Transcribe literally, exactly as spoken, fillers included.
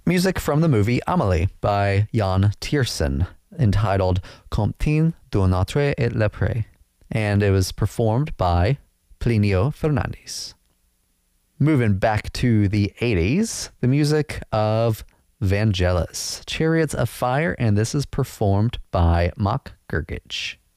Music from the movie Amelie by Jan Tiersen, entitled Comptine de Notre et Lepre, and it was performed by Plinio Fernandes. Moving back to the eighties, the music of Vangelis, Chariots of Fire, and this is performed by Mock Gergich.